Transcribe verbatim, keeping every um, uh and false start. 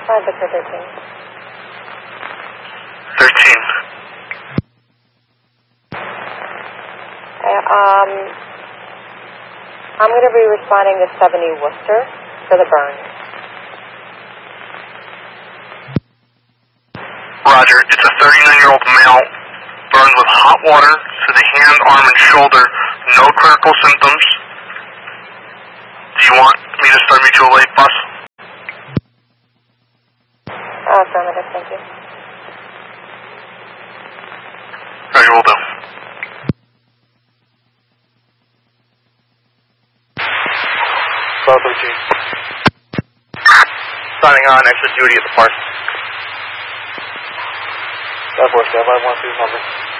Five Victor thirteen. Thirteen. Okay, um, I'm going to be responding to seventy Worcester for the burn. Roger. It's a thirty-nine-year-old male, burned with hot water to the hand, arm, and shoulder. No critical symptoms. Do you want me to start mutual aid bus? Oh, affirmative, thank you. Roger, will do. twelve thirteen. Signing on, extra duty at the park. That works, I have one, two, number.